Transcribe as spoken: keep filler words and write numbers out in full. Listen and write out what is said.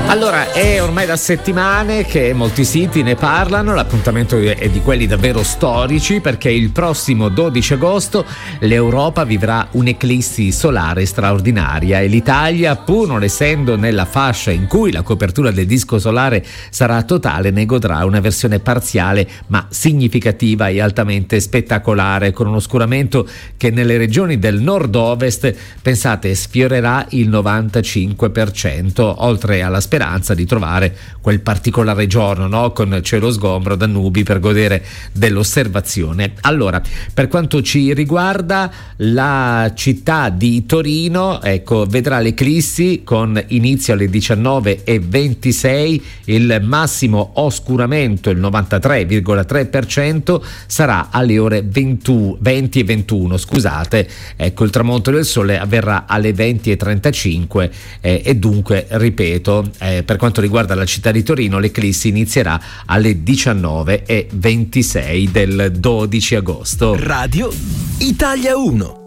Allora, è ormai da settimane che molti siti ne parlano, l'appuntamento è di quelli davvero storici, perché il prossimo dodici agosto l'Europa vivrà un'eclissi solare straordinaria e l'Italia, pur non essendo nella fascia in cui la copertura del disco solare sarà totale, ne godrà una versione parziale ma significativa e altamente spettacolare, con un oscuramento che nelle regioni del nord-ovest, pensate, sfiorerà il novantacinque per cento, oltre alla speranza di trovare quel particolare giorno, no? Con cielo sgombro da nubi per godere dell'osservazione. Allora, per quanto ci riguarda, la città di Torino, ecco, vedrà l'eclissi con inizio alle diciannove e ventisei, il massimo oscuramento, il novantatré virgola tre per cento, sarà alle ore venti e ventuno, scusate, ecco, il tramonto del sole avverrà alle venti e trentacinque eh, e dunque, ripeto, eh, per quanto riguarda la città di Torino, l'eclissi inizierà alle diciannove e ventisei del dodici agosto. Radio Italia uno.